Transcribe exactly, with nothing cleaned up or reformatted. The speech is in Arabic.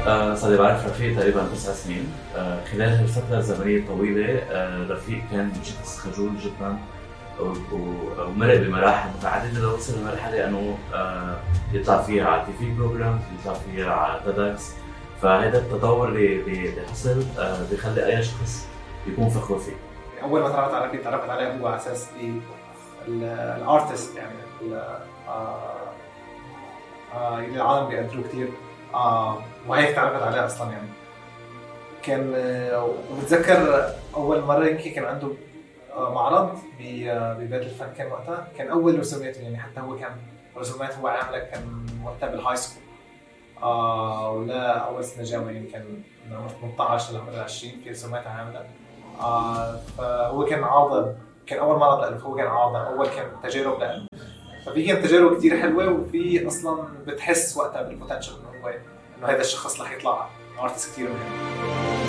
آه صار بعرف رفيق تقريبا تسع سنين. آه خلال هالفترة الزمنية الطويلة آه رفيق كان شخص خجول جدا ومرق بمراحل متعددة لوصل لمرحلة أنه آه يطلع فيها على تي في بروجرام، يطلع فيها على تيدكس. فهذا التطور اللي حصل آه بيخلي أي شخص يكون فخور فيه. أول ما تعرفت على رفيق تعرفت عليه هو على أساس الارتست، يعني آه آه اللي العالم بيقدروه كتير، آه وهيك تعرفت عليه أصلاً. يعني كان آه وبتذكر أول مرة يمكن كان عنده آه معرض ببيت الفن، كان وقتها كان أول رسوماته، يعني حتى هو كان رسومات هو عاملة كان وقتها بالهاي سكول، آه ولا أول سنة جامعة، يمكن من عمر ثمانية عشر لعمر عشرين في رسومات عاملة. آه فهو كان عاضل، كان أول معرض له، هو كان عاضل، أول كان تجارب له. ففي كانت تجارب كتير حلوة، وفي أصلاً بتحس وقتها بالبوتنشل إنه هو إنه هذا الشخص رح يطلع ارتست كتير مهم.